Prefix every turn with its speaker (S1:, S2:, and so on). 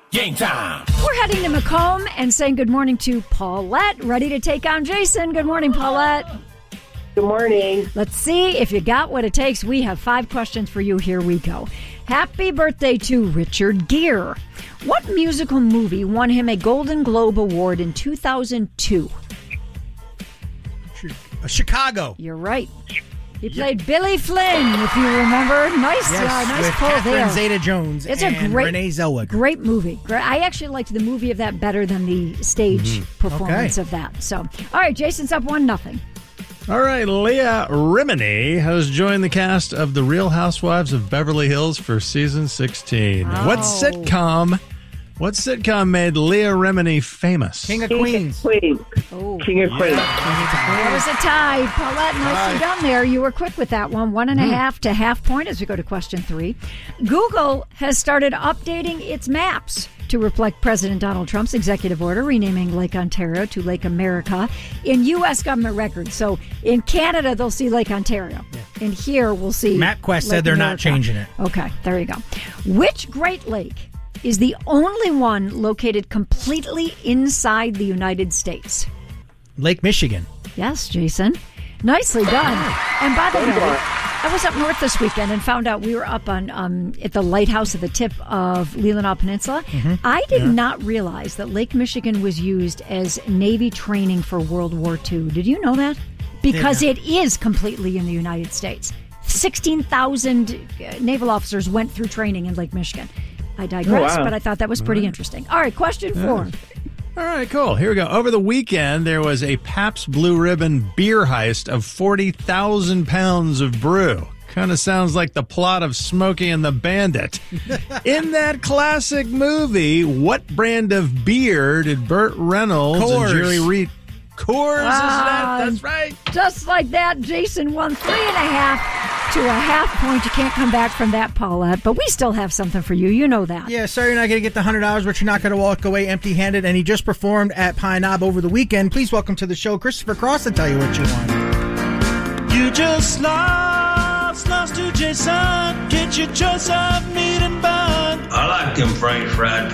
S1: Game time.
S2: We're heading to Macomb and saying good morning to Paulette, ready to take on Jason. Good morning, Paulette.
S3: Good morning.
S2: Let's see if you got what it takes. We have 5 questions for you. Here we go. Happy birthday to Richard Gere. What musical movie won him a Golden Globe Award in 2002?
S4: Chicago.
S2: You're right. He played Billy Flynn, if you remember. Nice, nice
S4: with
S2: pull
S4: Catherine
S2: there.
S4: Zeta-Jones
S2: It's
S4: and
S2: a great,
S4: Renee Zellweger.
S2: Great movie. I actually liked the movie of that better than the stage performance of that. So, all right, Jason's up 1-0.
S5: All right, Leah Remini has joined the cast of The Real Housewives of Beverly Hills for season 16.
S2: Oh.
S5: What sitcom made Leah Remini famous?
S4: King of Queens.
S3: King of Queens.
S2: That was a tie. Paulette, nicely done there. You were quick with that one. 1.5 to half point as we go to question 3. Google has started updating its maps to reflect President Donald Trump's executive order renaming Lake Ontario to Lake America in U.S. government records. So in Canada, they'll see Lake Ontario. Yeah. And here, we'll see
S4: MapQuest said
S2: Lake
S4: they're
S2: America.
S4: not changing it.
S2: Okay, there you go. Which Great Lake is the only one located completely inside the United States?
S4: Lake Michigan.
S2: Yes, Jason. Nicely done. And by the way, I was up north this weekend and found out we were up on at the lighthouse at the tip of Leelanau Peninsula. I did not realize that Lake Michigan was used as Navy training for World War II. Did you know that? Because it is completely in the United States. 16,000 naval officers went through training in Lake Michigan. I digress, but I thought that was pretty interesting. All right, question 4.
S5: All right, cool. Here we go. Over the weekend, there was a Pabst Blue Ribbon beer heist of 40,000 pounds of brew. Kind of sounds like the plot of Smokey and the Bandit. In that classic movie, what brand of beer did Burt Reynolds and Jerry Reed... Coors, that's right.
S2: Just like that, Jason won 3.5 to a half point. You can't come back from that, Paulette, but we still have something for you. You know that.
S4: Yeah, sorry you're not going to get the $100, but you're not going to walk away empty-handed, and he just performed at Pine Knob over the weekend. Please welcome to the show Christopher Cross to tell you what you won.
S6: You just lost to Jason. Get your choice of meat and bun.
S7: I like them French fried